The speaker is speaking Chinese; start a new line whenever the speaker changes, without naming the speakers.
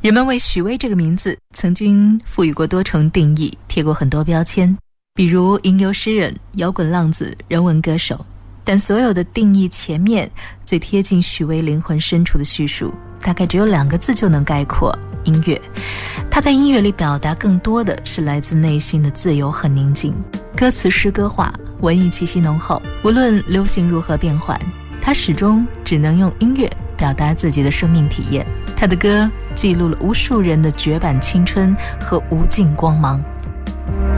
人们为许巍这个名字曾经赋予过多重定义，贴过很多标签，比如吟游诗人、摇滚浪子、人文歌手。但所有的定义前面最贴近许巍灵魂深处的叙述，大概只有2个字就能概括：音乐。他在音乐里表达更多的是来自内心的自由和宁静，歌词诗歌化，文艺气息浓厚。无论流行如何变换，他始终只能用音乐表达自己的生命体验。他的歌记录了无数人的绝版青春和无尽光芒。